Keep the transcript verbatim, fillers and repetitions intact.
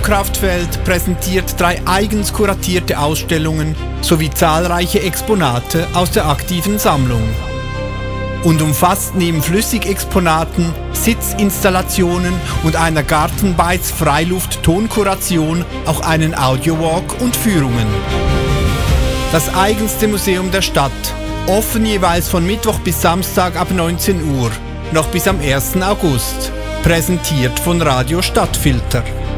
Kraftfeld präsentiert drei eigens kuratierte Ausstellungen sowie zahlreiche Exponate aus der aktiven Sammlung. Und umfasst neben Flüssigexponaten, Sitzinstallationen und einer Gartenbeiz-Freiluft-Tonkuration auch einen Audiowalk und Führungen. Das eigenste Museum der Stadt, offen jeweils von Mittwoch bis Samstag ab neunzehn Uhr, noch bis am ersten August, präsentiert von Radio Stadtfilter.